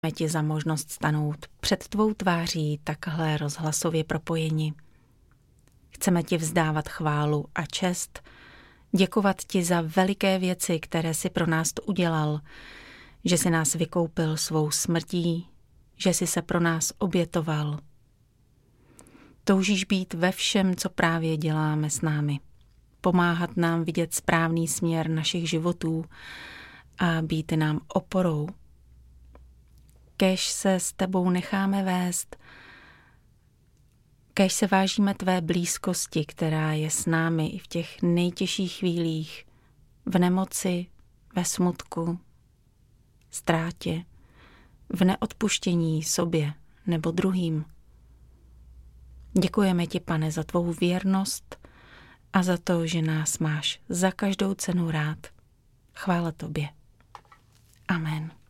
Děkujeme ti za možnost stanout před tvou tváří takhle rozhlasově propojeni. Chceme ti vzdávat chválu a čest, děkovat ti za veliké věci, které jsi pro nás udělal, že jsi nás vykoupil svou smrtí, že jsi se pro nás obětoval. Toužíš být ve všem, co právě děláme s námi. Pomáhat nám vidět správný směr našich životů a být nám oporou. Kéž se s tebou necháme vést, kéž se vážíme tvé blízkosti, která je s námi i v těch nejtěžších chvílích, v nemoci, ve smutku, ztrátě, v neodpuštění sobě nebo druhým. Děkujeme ti, Pane, za tvou věrnost a za to, že nás máš za každou cenu rád. Chvála tobě. Amen.